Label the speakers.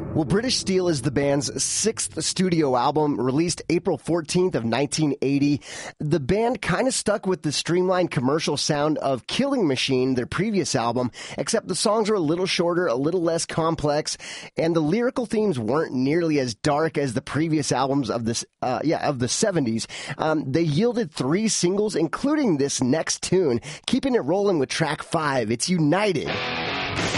Speaker 1: Well, British Steel is the band's sixth studio album, released April 14th of 1980. The band kind of stuck with the streamlined commercial sound of Killing Machine, their previous album, except the songs were a little shorter, a little less complex, and the lyrical themes weren't nearly as dark as the previous albums of the 70s. They yielded 3 singles, including this next tune, keeping it rolling with track 5. It's United.